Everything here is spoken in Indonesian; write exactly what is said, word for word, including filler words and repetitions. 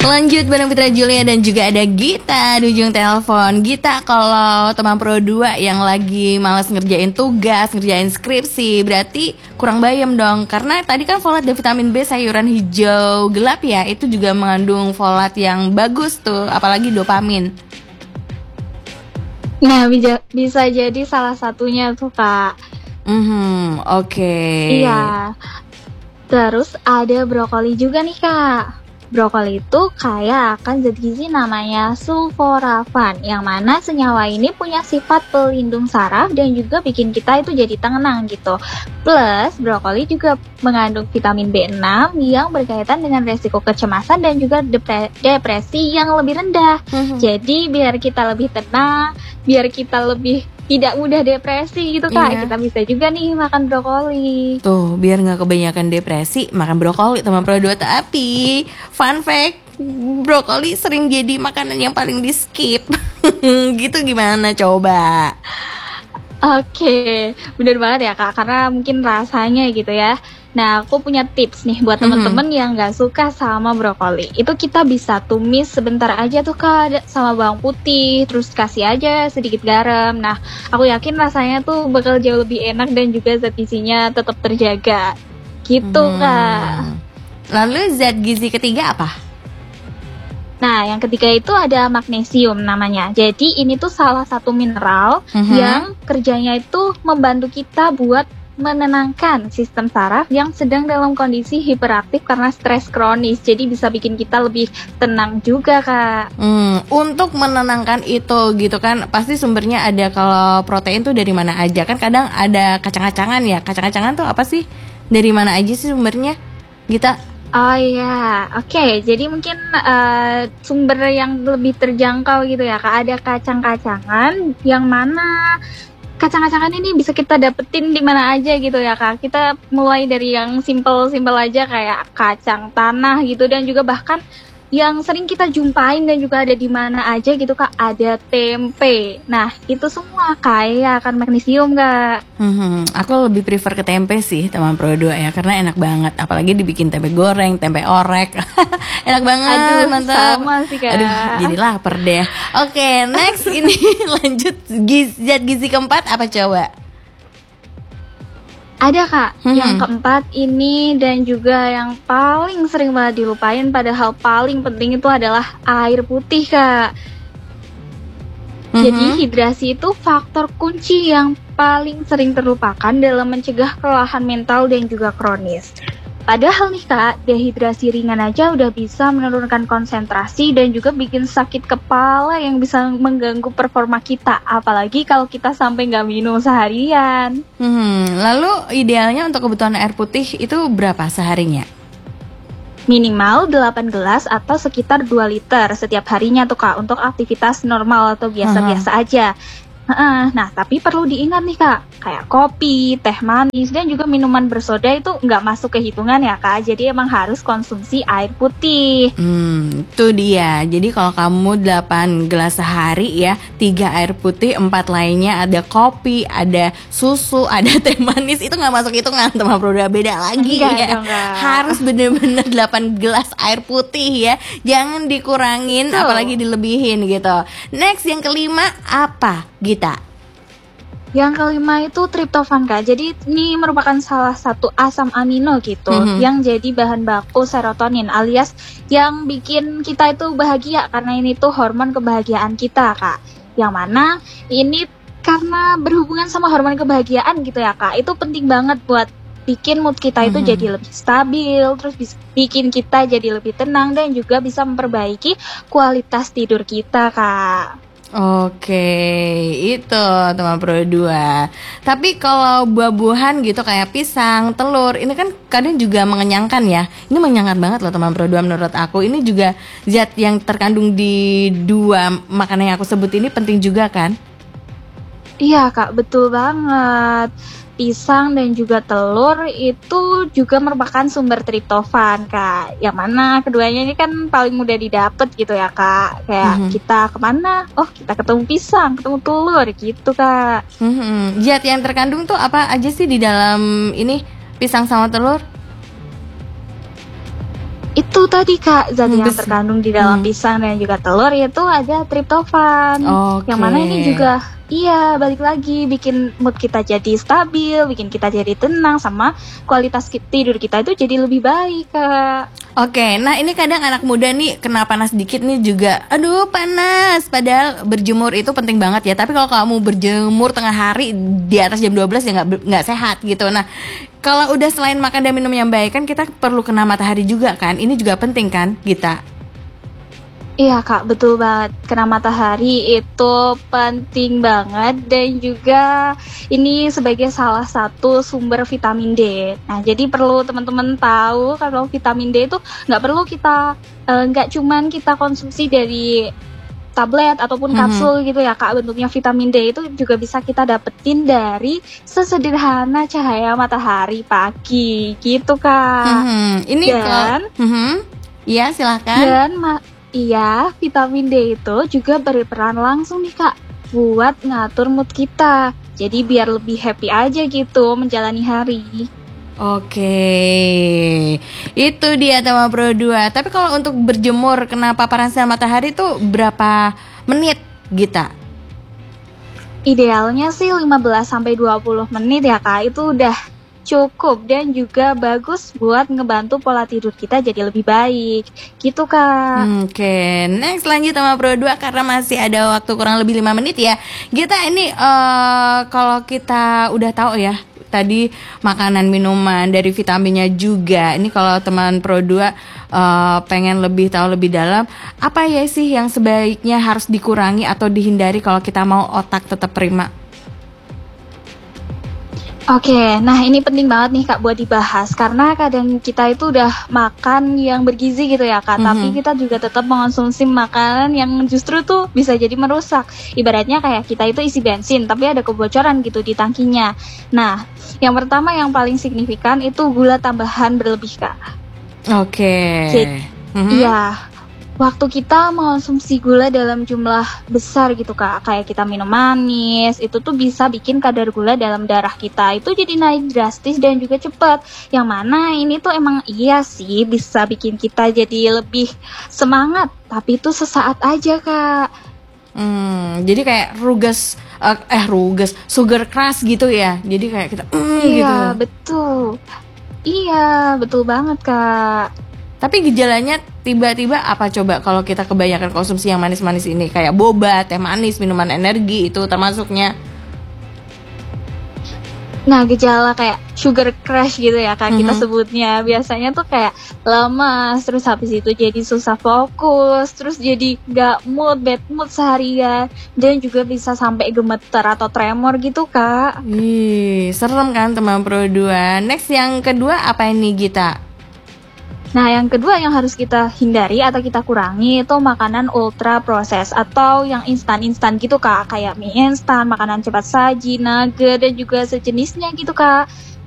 Lanjut bareng Fitra Julia dan juga ada Gita di ujung telepon. Gita, kalau teman Pro dua yang lagi malas ngerjain tugas, ngerjain skripsi, berarti kurang bayam dong. Karena tadi kan folat dan vitamin B sayuran hijau gelap ya, itu juga mengandung folat yang bagus tuh, apalagi dopamin. Nah, bisa, bisa jadi salah satunya tuh, Kak. Hmm, oke. Okay. Iya. Terus ada brokoli juga nih, Kak. Brokoli itu kaya akan zat gizi namanya sulforafan, yang mana senyawa ini punya sifat pelindung saraf dan juga bikin kita itu jadi tenang gitu. Plus, brokoli juga mengandung vitamin B enam yang berkaitan dengan resiko kecemasan dan juga depre- depresi yang lebih rendah. Mm-hmm. Jadi, biar kita lebih tenang, biar kita lebih tidak mudah depresi gitu Kak, iya. Kita bisa juga nih makan brokoli. Tuh, biar gak kebanyakan depresi, makan brokoli teman Pro dua. Tapi, fun fact, brokoli sering jadi makanan yang paling di skip. Gitu gimana coba? Oke, bener banget ya Kak, karena mungkin rasanya gitu ya. Nah, aku punya tips nih buat temen-temen mm-hmm. yang gak suka sama brokoli. Itu kita bisa tumis sebentar aja tuh Kak sama bawang putih, terus kasih aja sedikit garam. Nah, aku yakin rasanya tuh bakal jauh lebih enak dan juga zat gizinya tetap terjaga. Gitu hmm. Kak. Lalu zat gizi ketiga apa? Nah, yang ketiga itu ada magnesium namanya. Jadi ini tuh salah satu mineral mm-hmm. yang kerjanya itu membantu kita buat menenangkan sistem saraf yang sedang dalam kondisi hiperaktif karena stres kronis. Jadi bisa bikin kita lebih tenang juga, Kak. Hmm, untuk menenangkan itu gitu kan, pasti sumbernya ada. Kalau protein tuh dari mana aja? Kan kadang ada kacang-kacangan ya. Kacang-kacangan tuh apa sih? Dari mana aja sih sumbernya? Gita? Oh iya, oke. Okay. Jadi mungkin uh, sumber yang lebih terjangkau gitu ya, Kak. Ada kacang-kacangan yang mana kacang-kacangan ini bisa kita dapetin di mana aja gitu ya Kak. Kita mulai dari yang simple-simple aja kayak kacang tanah gitu, dan juga bahkan yang sering kita jumpain dan juga ada di mana aja gitu Kak, ada tempe. Nah, itu semua kaya akan magnesium Kak. Hmm, aku lebih prefer ke tempe sih teman Pro dua ya, karena enak banget. Apalagi dibikin tempe goreng, tempe orek. Enak banget. Aduh, mantap. Sama sih Kak. Aduh, jadi lapar deh. Oke, okay, next ini lanjut giz, zat gizi keempat apa coba? Ada Kak, hmm. yang keempat ini dan juga yang paling sering banget dilupain, padahal paling penting itu adalah air putih Kak. Hmm. Jadi hidrasi itu faktor kunci yang paling sering terlupakan dalam mencegah kelelahan mental dan juga kronis. Padahal nih Kak, dehidrasi ringan aja udah bisa menurunkan konsentrasi dan juga bikin sakit kepala yang bisa mengganggu performa kita. Apalagi kalau kita sampai nggak minum seharian. Hmm, lalu idealnya untuk kebutuhan air putih itu berapa seharinya? Minimal delapan gelas atau sekitar dua liter setiap harinya tuh Kak, untuk aktivitas normal atau biasa-biasa uh-huh. aja. Nah, tapi perlu diingat nih Kak, kayak kopi, teh manis, dan juga minuman bersoda itu nggak masuk ke hitungan ya Kak. Jadi emang harus konsumsi air putih. Hmm, itu dia. Jadi kalau kamu delapan gelas sehari ya, tiga air putih, empat lainnya ada kopi, ada susu, ada teh manis, itu nggak masuk hitungan teman Pro dua, beda lagi enggak, ya. enggak. Harus bener-bener delapan gelas air putih ya. Jangan dikurangin, Tuh. apalagi dilebihin gitu. Next, yang kelima apa? Gita. Yang kelima itu triptofan Kak. Jadi ini merupakan salah satu asam amino gitu, mm-hmm. yang jadi bahan baku serotonin, alias yang bikin kita itu bahagia, karena ini tuh hormon kebahagiaan kita Kak. Yang mana ini karena berhubungan sama hormon kebahagiaan gitu ya Kak. Itu penting banget buat bikin mood kita itu mm-hmm. jadi lebih stabil, terus bisa bikin kita jadi lebih tenang dan juga bisa memperbaiki kualitas tidur kita Kak. Oke, itu teman Pro dua. Tapi kalau buah-buahan gitu kayak pisang, telur, ini kan kadang juga mengenyangkan ya. Ini menyengat banget loh teman Pro dua menurut aku. Ini juga zat yang terkandung di dua makanan yang aku sebut ini penting juga kan? Iya Kak, betul banget. Pisang dan juga telur itu juga merupakan sumber triptofan Kak. Yang mana keduanya ini kan paling mudah didapat gitu ya Kak. Kayak mm-hmm. kita kemana? Oh, kita ketemu pisang, ketemu telur gitu Kak. Mm-hmm. Zat yang terkandung tuh apa aja sih di dalam ini pisang sama telur? Itu tadi Kak, zat Hmm, yang bes terkandung di dalam hmm. pisang dan juga telur itu ada triptofan. Yang mana ini Oke. juga iya balik lagi bikin mood kita jadi stabil, bikin kita jadi tenang sama kualitas ki- tidur kita itu jadi lebih baik Kak. Oke, nah ini kadang anak muda nih kena panas dikit nih juga, aduh panas. Padahal berjemur itu penting banget ya. Tapi kalau kamu berjemur tengah hari di atas jam dua belas ya nggak ber- nggak sehat gitu. Nah, kalau udah selain makan dan minum yang baik kan kita perlu kena matahari juga kan. Ini juga penting kan, Gita? Iya Kak, betul banget. Kena matahari itu penting banget dan juga ini sebagai salah satu sumber vitamin D. Nah, jadi perlu teman-teman tahu kalau vitamin D itu nggak perlu kita eh, nggak cuman kita konsumsi dari tablet ataupun Mhm, kapsul gitu ya Kak. Bentuknya vitamin D itu juga bisa kita dapetin dari sesederhana cahaya matahari pagi gitu Kak. mhm. Ini kalau, Dan mhm. Iya silakan. dan ma- iya, vitamin D itu juga berperan langsung nih Kak buat ngatur mood kita. Jadi biar lebih happy aja gitu menjalani hari. Oke, itu dia tema Pro dua. Tapi kalau untuk berjemur kena paparan sinar matahari tuh berapa menit, Gita? Idealnya sih lima belas sampai dua puluh menit ya Kak. Itu udah cukup dan juga bagus buat ngebantu pola tidur kita jadi lebih baik. Gitu Kak. Oke, next lanjut sama Pro dua karena masih ada waktu kurang lebih lima menit ya. Gita ini eh kalau kita udah tahu ya tadi makanan minuman dari vitaminnya juga. Ini kalau teman Pro dua eh, pengen lebih tahu lebih dalam, apa ya sih yang sebaiknya harus dikurangi atau dihindari kalau kita mau otak tetap prima? Oke, nah ini penting banget nih Kak buat dibahas karena kadang kita itu udah makan yang bergizi gitu ya Kak, tapi Mhm. kita juga tetap mengonsumsi makanan yang justru tuh bisa jadi merusak. Ibaratnya kayak kita itu isi bensin, tapi ada kebocoran gitu di tangkinya. Nah, yang pertama yang paling signifikan itu gula tambahan berlebih Kak. Oke. Jadi, Mhm. iya, waktu kita mengonsumsi gula dalam jumlah besar gitu Kak, kayak kita minum manis, itu tuh bisa bikin kadar gula dalam darah kita itu jadi naik drastis dan juga cepat. Yang mana ini tuh emang iya sih bisa bikin kita jadi lebih semangat, tapi itu sesaat aja Kak. Hmm, jadi kayak rugas eh, eh rugas sugar crush gitu ya. Jadi kayak kita mm, Iya, gitu. betul. Iya, betul banget Kak. Tapi gejalanya tiba-tiba apa coba kalau kita kebanyakan konsumsi yang manis-manis ini kayak boba, teh manis, minuman energi itu termasuknya. Nah, gejala kayak sugar crash gitu ya Kak kita Mhm. sebutnya. Biasanya tuh kayak lemas, terus habis itu jadi susah fokus, terus jadi gak mood, bad mood seharian, dan juga bisa sampai gemeter atau tremor gitu Kak. Ih, serem kan teman Pro dua. Next yang kedua apa ini Gita? Nah, yang kedua yang harus kita hindari atau kita kurangi itu makanan ultra proses atau yang instan-instan gitu Kak, kayak mie instan, makanan cepat saji, nugget, dan juga sejenisnya gitu Kak.